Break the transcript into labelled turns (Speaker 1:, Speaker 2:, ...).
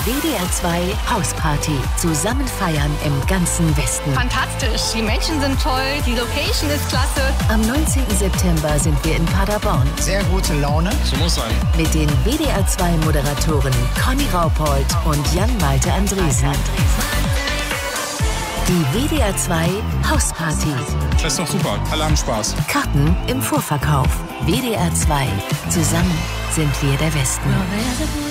Speaker 1: WDR 2 Hausparty. Zusammen feiern im ganzen Westen.
Speaker 2: Fantastisch, die Menschen sind toll, die Location ist klasse.
Speaker 1: Am 19. September sind wir in Paderborn.
Speaker 3: Sehr gute Laune.
Speaker 4: So muss sein.
Speaker 1: Mit den WDR 2 Moderatoren Conny Raupold und Jan-Malte Andresen. Die WDR 2 Hausparty.
Speaker 4: Das ist doch super. Alle haben Spaß.
Speaker 1: Karten im Vorverkauf. WDR 2. Zusammen sind wir der Westen.